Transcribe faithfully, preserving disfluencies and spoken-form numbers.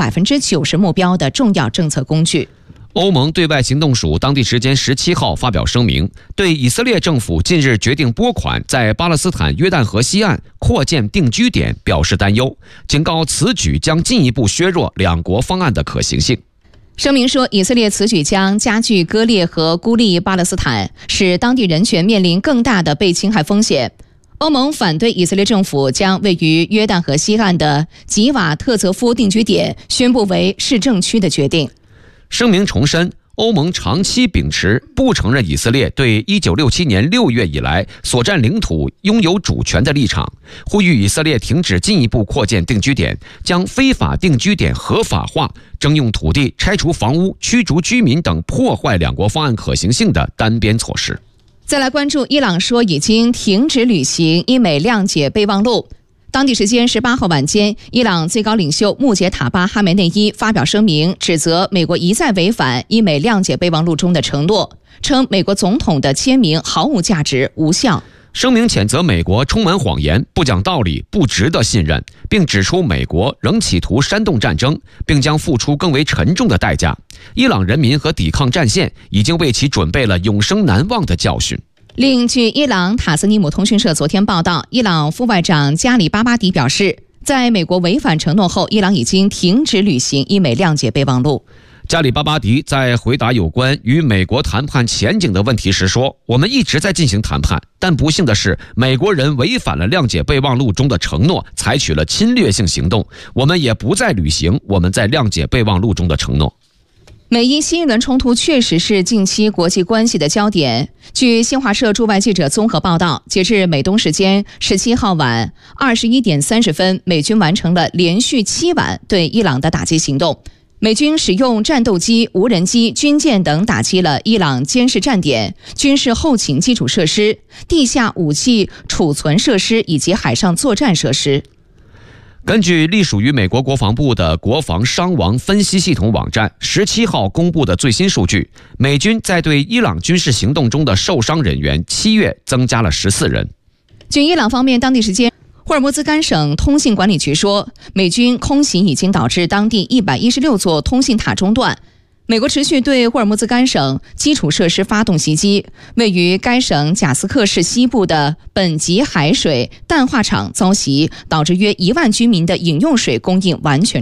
百分之九十目标的重要政策工具。 欧盟对外行动署当地时间十七号发表声明，对以色列政府近日决定拨款在巴勒斯坦约旦河西岸扩建定居点表示担忧，警告此举将进一步削弱两国方案的可行性。 声明说，以色列此举将加剧割裂和孤立巴勒斯坦，使当地人权面临更大的被侵害风险。欧盟反对以色列政府将位于约旦河西岸的吉瓦特泽夫定居点宣布为市政区的决定。 声明重申，欧盟长期秉持不承认以色列对一九六七年六月以来所占领土拥有主权的立场，呼吁以色列停止进一步扩建定居点，将非法定居点合法化，征用土地、拆除房屋、驱逐居民等破坏两国方案可行性的单边措施。 再来关注，伊朗说已经停止履行伊美谅解备忘录。当地时间十八号晚间，伊朗最高领袖穆杰塔巴哈梅内伊发表声明，指责美国一再违反伊美谅解备忘录中的承诺，称美国总统的签名毫无价值、无效。 声明谴责美国充满谎言、不讲道理、不值得信任，并指出美国仍企图煽动战争，并将付出更为沉重的代价。伊朗人民和抵抗战线已经为其准备了永生难忘的教训。 另据伊朗塔斯尼姆通讯社昨天报道，伊朗副外长加里巴巴迪表示，在美国违反承诺后，伊朗已经停止履行伊美谅解备忘录。 加里巴巴迪在回答有关与美国谈判前景的问题时说，我们一直在进行谈判，但不幸的是，美国人违反了谅解备忘录中的承诺，采取了侵略性行动，我们也不再履行我们在谅解备忘录中的承诺。 美伊新一轮冲突确实是近期国际关系的焦点。据新华社驻外记者综合报道，截至美东时间十七号晚二十一点三十分，美军完成了连续七晚对伊朗的打击行动。美军使用战斗机、无人机、军舰等打击了伊朗监视站点、军事后勤基础设施、地下武器储存设施以及海上作战设施。 根据隶属于美国国防部的国防伤亡分析系统网站十七号公布的最新数据，美军在对伊朗军事行动中的受伤人员七月增加了十四人。 据伊朗方面当地时间霍尔木兹干省通信管理局说，美军空袭已经导致当地一百一十六座通信塔中断。美国持续对霍尔木兹干省基础设施发动袭击，位于该省贾斯克市西部的本吉海水淡化厂遭袭，导致约一万居民的饮用水供应完全